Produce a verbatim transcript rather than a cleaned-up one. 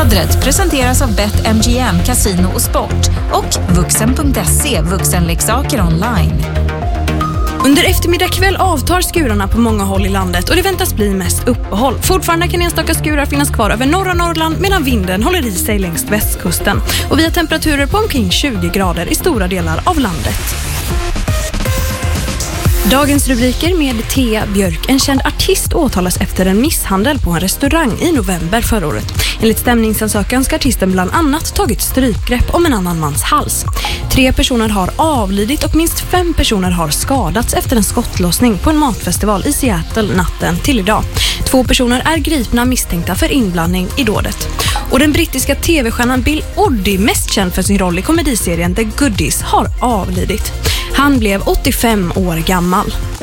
Vädret presenteras av BetMGM Casino och Sport och vuxen punkt se, vuxenleksaker online. Under eftermiddag kväll avtar skurarna på många håll i landet och det väntas bli mest uppehåll. Fortfarande kan enstaka skurar finnas kvar över norra Norrland medan vinden håller i sig längs västkusten. Och vi har temperaturer på omkring tjugo grader i stora delar av landet. Dagens rubriker med Thea Björk. En känd artist åtalas efter en misshandel på en restaurang i november förra året. Enligt stämningsansökan ska artisten bland annat tagit strypgrepp om en annan mans hals. Tre personer har avlidit och minst fem personer har skadats efter en skottlossning på en matfestival i Seattle natten till idag. Två personer är gripna misstänkta för inblandning i dådet. Och den brittiska tv-stjärnan Bill Oddie, mest känd för sin roll i komediserien The Goodies, har avlidit. Han blev åttiofem år gammal.